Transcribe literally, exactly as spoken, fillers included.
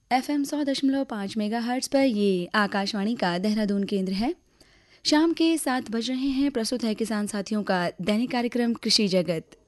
F M सौ दशमलव पाँच मेगा हर्ट्स पर ये आकाशवाणी का देहरादून केंद्र है। शाम के सात बज रहे हैं। प्रस्तुत है किसान साथियों का दैनिक कार्यक्रम कृषि जगत।